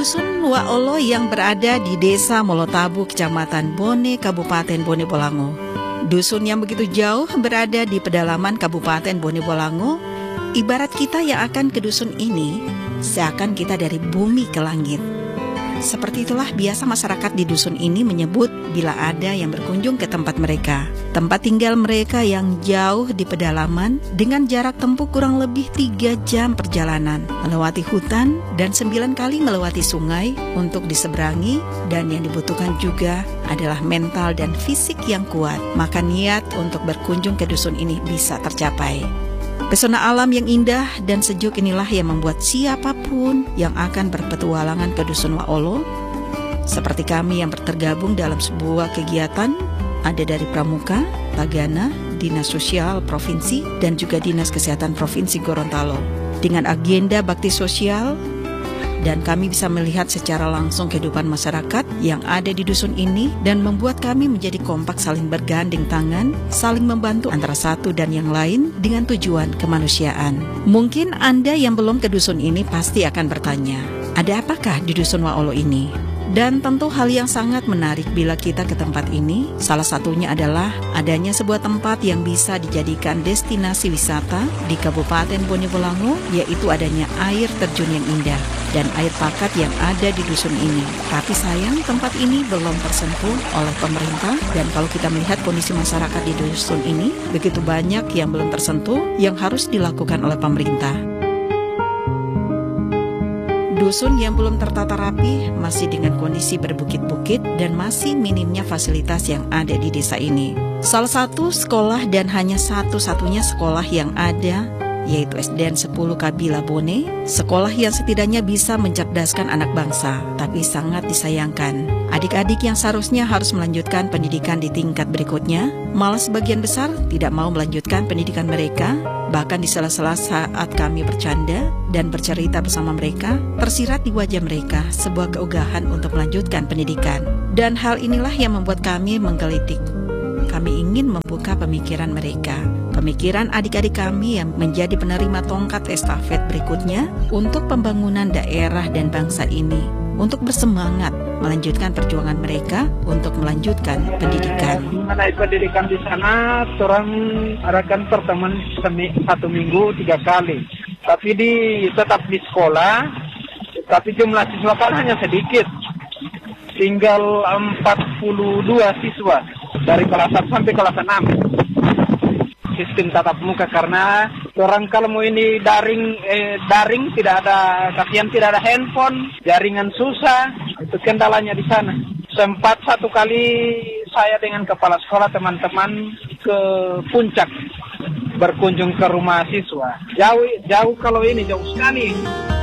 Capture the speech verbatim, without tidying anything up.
Dusun Waolo yang berada di Desa Molotabu, Kecamatan Bone, Kabupaten Bone Bolango. Dusun yang begitu jauh berada di pedalaman Kabupaten Bone Bolango, ibarat kita yang akan ke dusun ini, seakan kita dari bumi ke langit. Seperti itulah biasa masyarakat di dusun ini menyebut bila ada yang berkunjung ke tempat mereka. Tempat tinggal mereka yang jauh di pedalaman dengan jarak tempuh kurang lebih tiga jam perjalanan, melewati hutan dan sembilan kali melewati sungai untuk diseberangi, dan yang dibutuhkan juga adalah mental dan fisik yang kuat. Maka niat untuk berkunjung ke dusun ini bisa tercapai. Pesona alam yang indah dan sejuk inilah yang membuat siapapun yang akan berpetualangan ke Dusun Waolo, seperti kami yang tergabung dalam sebuah kegiatan, ada dari Pramuka, Tagana, Dinas Sosial Provinsi, dan juga Dinas Kesehatan Provinsi Gorontalo, dengan agenda bakti sosial, dan kami bisa melihat secara langsung kehidupan masyarakat yang ada di dusun ini dan membuat kami menjadi kompak saling bergandeng tangan, saling membantu antara satu dan yang lain dengan tujuan kemanusiaan. Mungkin Anda yang belum ke dusun ini pasti akan bertanya, ada apakah di Dusun Waolo ini? Dan tentu hal yang sangat menarik bila kita ke tempat ini, salah satunya adalah adanya sebuah tempat yang bisa dijadikan destinasi wisata di Kabupaten Bone Bolango, yaitu adanya air terjun yang indah dan air pakat yang ada di dusun ini. Tapi sayang tempat ini belum tersentuh oleh pemerintah, dan kalau kita melihat kondisi masyarakat di dusun ini, begitu banyak yang belum tersentuh yang harus dilakukan oleh pemerintah. Dusun yang belum tertata rapi, masih dengan kondisi berbukit-bukit dan masih minimnya fasilitas yang ada di desa ini. Salah satu sekolah dan hanya satu-satunya sekolah yang ada, yaitu S D N sepuluh Kabila Bone, sekolah yang setidaknya bisa mencerdaskan anak bangsa, tapi sangat disayangkan. Adik-adik yang seharusnya harus melanjutkan pendidikan di tingkat berikutnya, malah sebagian besar tidak mau melanjutkan pendidikan mereka. Bahkan di sela-sela saat kami bercanda dan bercerita bersama mereka, tersirat di wajah mereka sebuah keogahan untuk melanjutkan pendidikan. Dan hal inilah yang membuat kami menggelitik. Kami ingin membuka pemikiran mereka, pemikiran adik-adik kami yang menjadi penerima tongkat estafet berikutnya untuk pembangunan daerah dan bangsa ini, untuk bersemangat melanjutkan perjuangan mereka untuk melanjutkan pendidikan. Mengenai pendidikan di sana, orang adakan pertemuan satu minggu tiga kali. Tapi di tetap di sekolah, tapi jumlah siswa kan hanya sedikit. Tinggal empat puluh dua siswa dari kelas satu sampai kelas enam. Sistem tatap muka karena orang kalau mau ini daring eh, daring tidak ada, kasihan tidak ada handphone, jaringan susah, itu kendalanya di sana. Sempat satu kali saya dengan kepala sekolah teman-teman ke puncak berkunjung ke rumah siswa. Jauh jauh kalau ini jauh sekali.